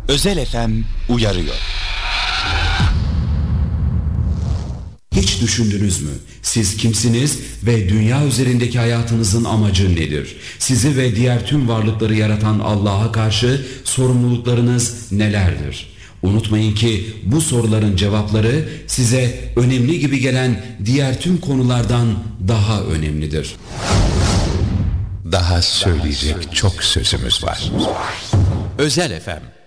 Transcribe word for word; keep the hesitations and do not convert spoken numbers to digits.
Özel F M uyarıyor. Hiç düşündünüz mü? Siz kimsiniz ve dünya üzerindeki hayatınızın amacı nedir? Sizi ve diğer tüm varlıkları yaratan Allah'a karşı sorumluluklarınız nelerdir? Unutmayın ki bu soruların cevapları size önemli gibi gelen diğer tüm konulardan daha önemlidir. Daha söyleyecek çok sözümüz var. Özel F M